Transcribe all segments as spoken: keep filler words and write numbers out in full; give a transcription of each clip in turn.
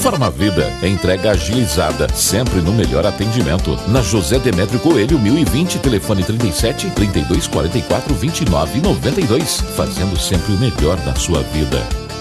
Farmavida, entrega agilizada, sempre no melhor atendimento. Na José Demétrio Coelho, mil e vinte, telefone trinta e sete, trinta e dois, quarenta e quatro, vinte e nove, noventa e dois. Fazendo sempre o melhor da sua vida.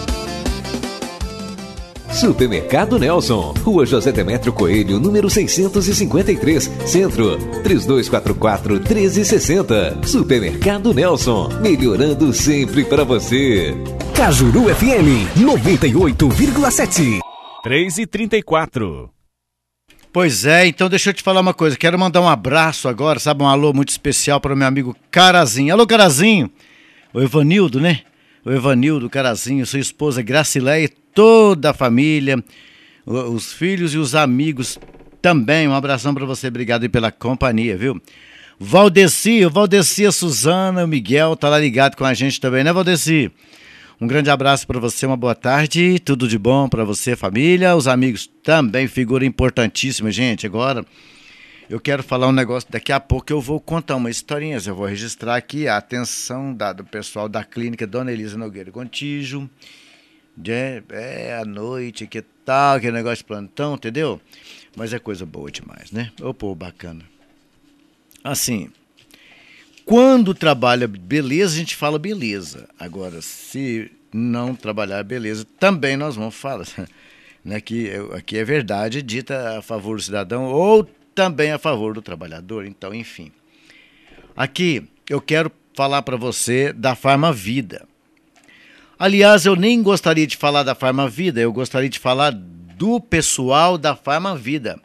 Supermercado Nelson, Rua José Demétrio Coelho, número seiscentos e cinquenta e três, Centro, três dois quatro quatro, um três seis zero. Supermercado Nelson, melhorando sempre para você. Cajuru F M, noventa e oito vírgula sete. três e trinta e quatro. Pois é, então deixa eu te falar uma coisa. Quero mandar um abraço agora, sabe, um alô muito especial para o meu amigo Carazinho. Alô, Carazinho. O Evanildo, né? O Evanildo, Carazinho, sua esposa Gracileia, toda a família, os filhos e os amigos também. Um abração para você, obrigado aí pela companhia, viu? Valdeci, o Valdeci, a Suzana, o Miguel, tá lá ligado com a gente também, né, Valdeci? Um grande abraço para você, uma boa tarde, tudo de bom para você, família, os amigos também, figura importantíssima, gente. Agora, eu quero falar um negócio, daqui a pouco eu vou contar uma historinha, eu vou registrar aqui a atenção da, do pessoal da clínica Dona Elisa Nogueira Gontijo, é, é à noite, que tal, que negócio de plantão, entendeu? Mas é coisa boa demais, né? Ô, pô, bacana. Assim, quando trabalha beleza, a gente fala beleza. Agora, se não trabalhar beleza, também nós vamos falar. Né? Que, aqui é verdade dita a favor do cidadão ou também a favor do trabalhador. Então, enfim. Aqui eu quero falar para você da Farmavida. Aliás, eu nem gostaria de falar da Farmavida, eu gostaria de falar do pessoal da Farmavida.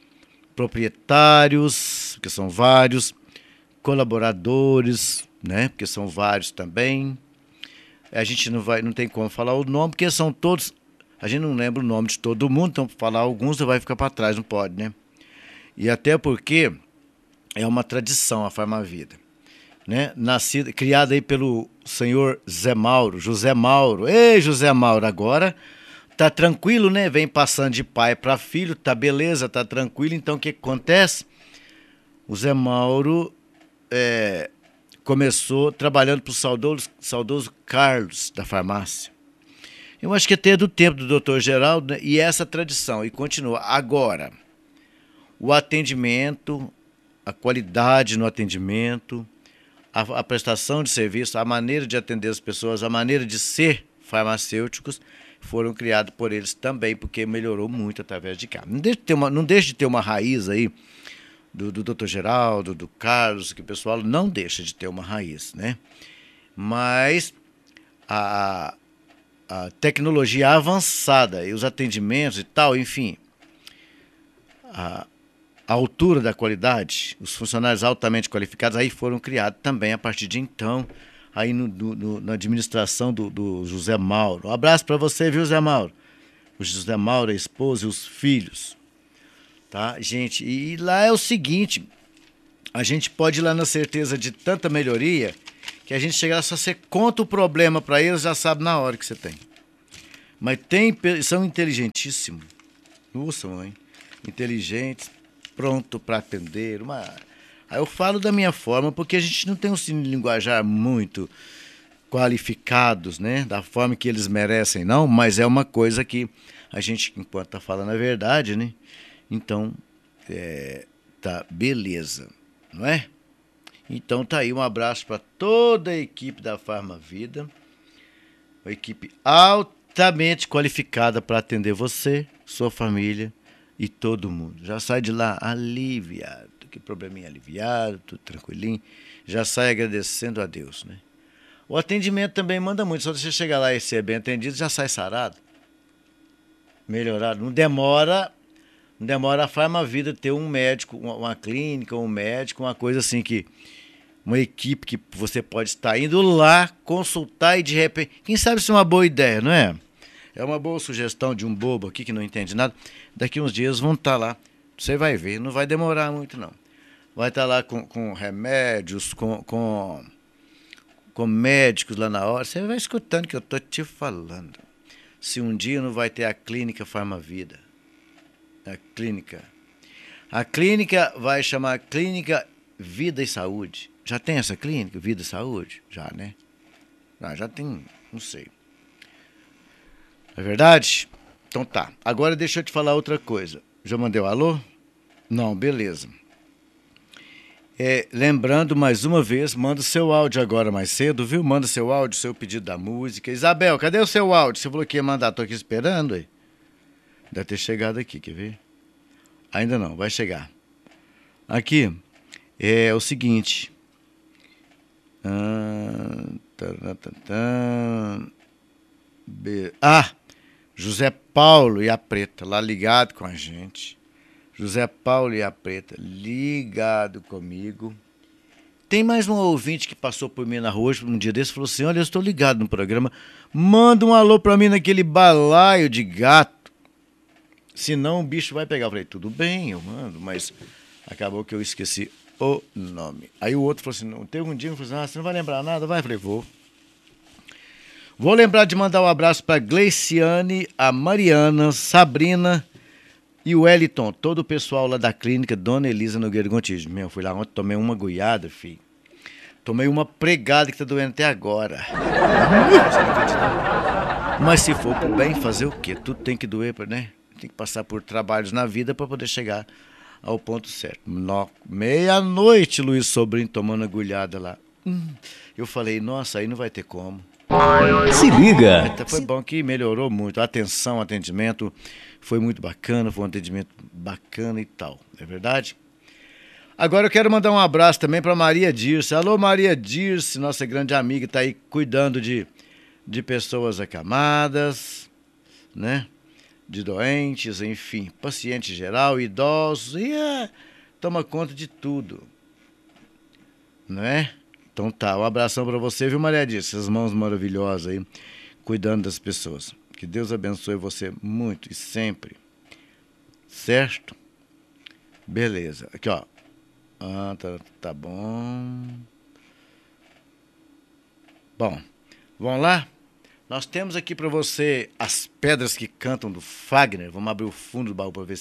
Proprietários, que são vários, colaboradores, né, porque são vários também. A gente não vai, não tem como falar o nome, porque são todos, a gente não lembra o nome de todo mundo, então falar alguns vai ficar para trás, não pode, né? E até porque é uma tradição a Farmavida, né? Nascida, criada aí pelo senhor Zé Mauro, José Mauro. Ei, José Mauro, agora tá tranquilo, né? Vem passando de pai para filho, tá beleza, tá tranquilo. Então o que acontece? O Zé Mauro é, começou trabalhando pro saudoso, saudoso Carlos da farmácia. Eu acho que até do tempo do doutor Geraldo, né? E essa tradição, e continua. Agora, o atendimento, a qualidade no atendimento, a, a prestação de serviço, a maneira de atender as pessoas, a maneira de ser farmacêuticos, foram criados por eles também, porque melhorou muito através de cá. Não deixe de ter uma, não deixe de ter uma raiz aí do, do doutor Geraldo, do Carlos, que o pessoal não deixa de ter uma raiz, né? Mas a, a tecnologia avançada e os atendimentos e tal, enfim, a, a altura da qualidade, os funcionários altamente qualificados aí foram criados também a partir de então, aí no, no, na administração do, do José Mauro. Um abraço para você, viu, José Mauro? O José Mauro, a esposa e os filhos. Tá, gente? E lá é o seguinte, a gente pode ir lá na certeza de tanta melhoria que a gente chega lá, só você conta o problema para eles, já sabe na hora que você tem. Mas tem, são inteligentíssimos. Nossa, mãe. Inteligentes, pronto para atender. Uma... Aí eu falo da minha forma, porque a gente não tem um ensino de linguajar muito qualificados, né? Da forma que eles merecem, não, mas é uma coisa que a gente, enquanto tá falando a verdade, né? Então, é, tá beleza, não é? Então tá aí, um abraço para toda a equipe da Farmavida, uma equipe altamente qualificada para atender você, sua família e todo mundo. Já sai de lá aliviado, que probleminha aliviado, tudo tranquilinho, já sai agradecendo a Deus, né? O atendimento também manda muito, só você chegar lá e ser bem atendido, já sai sarado, melhorado, não demora... Não demora a Farmavida ter um médico, uma, uma clínica, um médico, uma coisa assim que... Uma equipe que você pode estar indo lá, consultar e de repente... Quem sabe se é uma boa ideia, não é? É uma boa sugestão de um bobo aqui que não entende nada. Daqui uns dias vão estar lá. Você vai ver, não vai demorar muito não. Vai estar lá com, com remédios, com, com, com médicos lá na hora. Você vai escutando que eu estou te falando. Se um dia não vai ter a clínica Farmavida. A clínica. A clínica vai chamar Clínica Vida e Saúde. Já tem essa clínica, Vida e Saúde? Já, né? Ah, já tem, não sei. É verdade? Então tá. Agora deixa eu te falar outra coisa. Já mandei o alô? Não, beleza. É, lembrando mais uma vez, manda o seu áudio agora mais cedo, viu? Manda seu áudio, seu pedido da música. Isabel, cadê o seu áudio? Você falou que ia mandar, tô aqui esperando aí. Deve ter chegado aqui, quer ver? Ainda não, vai chegar. Aqui, é o seguinte. Ah, tá, tá, tá. ah, José Paulo e a Preta, lá ligado com a gente. José Paulo e a Preta, ligado comigo. Tem mais um ouvinte que passou por mim na rua hoje, um dia desse, falou assim, olha, eu estou ligado no programa, manda um alô pra mim naquele balaio de gato, senão o bicho vai pegar. Eu falei, tudo bem, eu mando, mas acabou que eu esqueci o nome. Aí o outro falou assim, não, teve um dia, eu falei assim, ah, você não vai lembrar nada? Vai, eu falei, vou. Vou lembrar de mandar um abraço pra Gleiciane, a Mariana, Sabrina e o Wellington, todo o pessoal lá da clínica Dona Elisa Nogueira Gontijo. Meu, fui lá ontem, tomei uma goiada, filho. Tomei uma pregada que tá doendo até agora. Mas se for pro bem, fazer o quê? Tudo tem que doer, né? Tem que passar por trabalhos na vida para poder chegar ao ponto certo. No... Meia-noite, Luiz Sobrinho tomando agulhada lá. Hum. Eu falei, nossa, aí não vai ter como. Se liga! Até foi bom que melhorou muito. A atenção, o atendimento foi muito bacana, foi um atendimento bacana e tal. Não é verdade? Agora eu quero mandar um abraço também para Maria Dirce. Alô, Maria Dirce, nossa grande amiga, está aí cuidando de, de pessoas acamadas, né? De doentes, enfim, paciente geral, idosos, e é, toma conta de tudo. Não é? Então tá, um abração para você, viu, Maria Dirce? Essas mãos maravilhosas aí, cuidando das pessoas. Que Deus abençoe você muito e sempre. Certo? Beleza. Aqui, ó. Ah, tá, tá bom. Bom, vamos lá? Nós temos aqui para você As Pedras que Cantam, do Fagner. Vamos abrir o fundo do baú para ver se